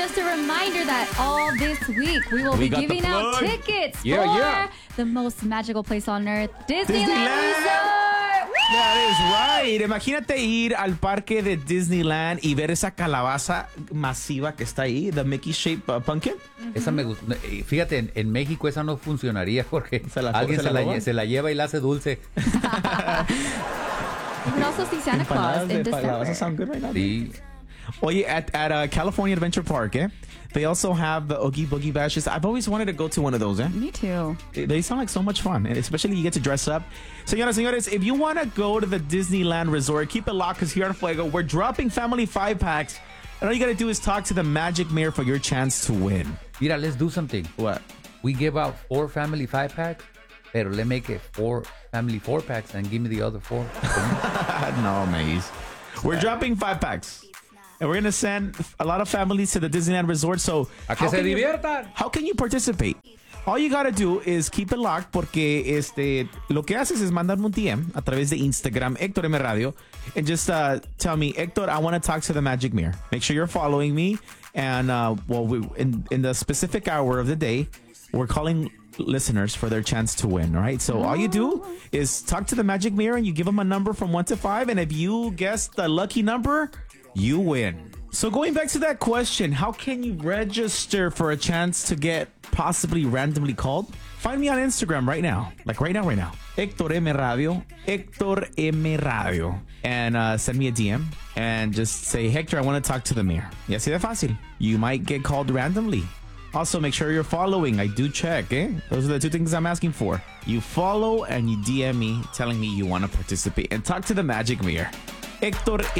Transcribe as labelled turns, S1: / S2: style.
S1: Just a reminder that all this week we will be
S2: got the
S1: giving out
S2: plug.
S1: tickets
S2: Yeah,
S1: for
S2: yeah.
S1: the most magical place on earth, Disneyland
S2: Disneyland.
S1: Resort. Woo!
S2: That is right. Imagínate ir al parque de Disneyland y ver esa calabaza masiva que está ahí, the Mickey shaped pumpkin.
S3: Esa me gusta. Fíjate, en México esa no funcionaría porque alguien
S2: se la roba.
S3: se la lleva y la hace dulce.
S1: You can also see Santa Claus in
S2: Calabaza
S1: December.
S2: sound good right now.
S3: Sí.
S2: Oye, at California Adventure Park, they also have the Oogie Boogie Bashes. I've always wanted to go to one of those,
S1: Me too.
S2: They sound like so much fun, and especially you get to dress up. Señoras, señores, if you want to go to the Disneyland Resort, keep it locked because here on Fuego, we're dropping family 5-packs. And all you got to do is talk to the Magic Mirror for your chance to win.
S3: Mira, let's do something.
S2: What?
S3: We give out 4 family 5-packs, pero let make it 4 family 4-packs and give me the other 4.
S2: No, Maze. We're dropping 5-packs. And we're going to send a lot of families to the Disneyland Resort. So
S3: A que se diviertan.
S2: how can you participate? All you got to do is keep it locked porque lo que haces es mandarme un DM a través de Instagram, Héctor M Radio, and just tell me, Héctor, I want to talk to the Magic Mirror. Make sure you're following me. And, in the specific hour of the day, we're calling listeners for their chance to win, all right? So all you do is talk to the Magic Mirror and you give them a number from 1 to 5. And if you guess the lucky number, you win. So going back to that question, how can you register for a chance to get possibly randomly called? Find me on Instagram right now. Like right now. Héctor M Radio. Héctor M Radio. And send me a DM and just say, Hector, I want to talk to the mayor. Y así de fácil. You might get called randomly. Also, make sure you're following. I do check, Those are the 2 things I'm asking for. You follow and you DM me telling me you want to participate and talk to the Magic Mirror. Héctor